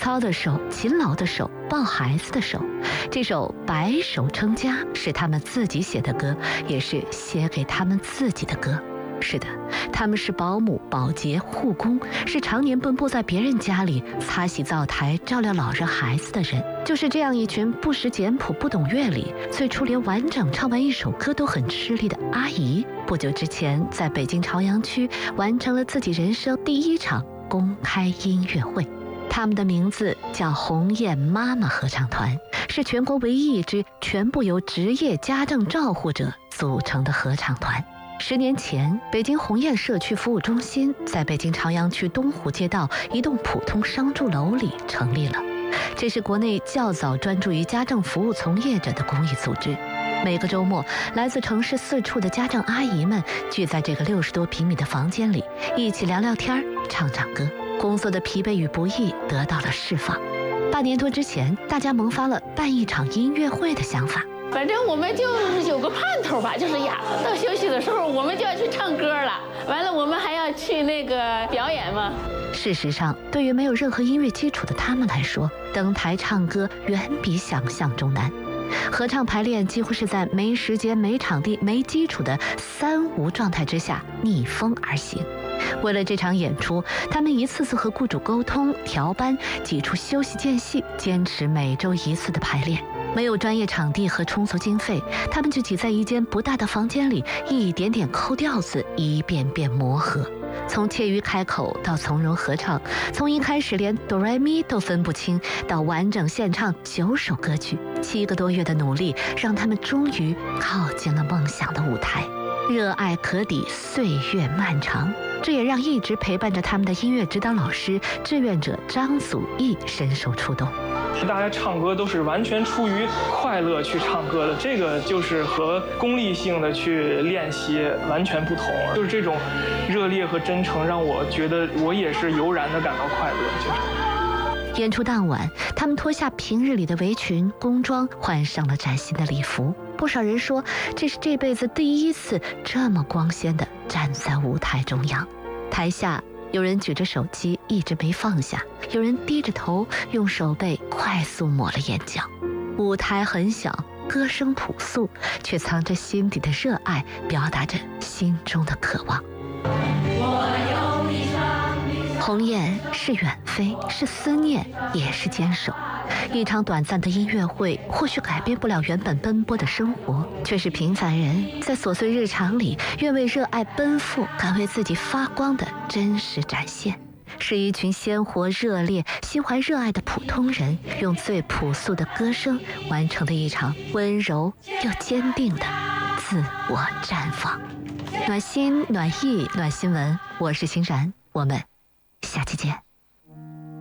操的手，勤劳的手，抱孩子的手。这首白手撑家是他们自己写的歌，也是写给他们自己的歌。是的，他们是保姆、保洁、护工，是常年奔波在别人家里擦洗灶台、照料老人孩子的人。就是这样一群不识简谱、不懂乐理，最初连完整唱完一首歌都很吃力的阿姨，不久之前在北京朝阳区完成了自己人生第一场公开音乐会。他们的名字叫鸿雁妈妈合唱团，是全国唯一一支全部由职业家政照护者组成的合唱团。10年前，北京鸿雁社区服务中心在北京朝阳区东湖街道一栋普通商住楼里成立了。这是国内较早专注于家政服务从业者的公益组织。每个周末，来自城市4处的家政阿姨们聚在这个60多平米的房间里，一起聊聊天、唱唱歌，工作的疲惫与不易得到了释放。8年多之前，大家萌发了办一场音乐会的想法。 反正我们就是有个盼头吧，就是呀，到休息的时候我们就要去唱歌了，完了我们还要去那个表演嘛。 事实上，对于没有任何音乐基础的他们来说，登台唱歌远比想象中难。合唱排练几乎是在没时间、没场地、没基础的3无状态之下逆风而行。为了这场演出，他们一次次和雇主沟通、调班，挤出休息间隙，坚持每周1次的排练。没有专业场地和充足经费，他们就挤在一间不大的房间里，一点点抠调子，一遍遍磨合。从怯于开口到从容合唱，从一开始连哆来咪都分不清，到完整献唱9首歌曲，7个多月的努力，让他们终于靠近了梦想的舞台。热爱可抵岁月漫长，这也让一直陪伴着他们的音乐指导老师、志愿者张祖义深受触动。 大家唱歌都是完全出于快乐去唱歌的，这个就是和功利性的去练习完全不同。就是这种热烈和真诚，让我觉得我也是油然的感到快乐。 演出当晚，他们脱下平日里的围裙、工装，换上了崭新的礼服。不少人说，这是这辈子第一次这么光鲜地站在舞台中央。台下有人举着手机一直没放下，有人低着头用手背快速抹了眼角。舞台很小，歌声朴素，却藏着心底的热爱，表达着心中的渴望。鸿雁是远飞，是思念，也是坚守。一场短暂的音乐会或许改变不了原本奔波的生活，却是平凡人在琐碎日常里愿为热爱奔赴，敢为自己发光的真实展现。是一群鲜活热烈、心怀热爱的普通人，用最朴素的歌声完成的一场温柔又坚定的自我绽放。暖心、暖意、暖新闻，我是欣然，我们下期见。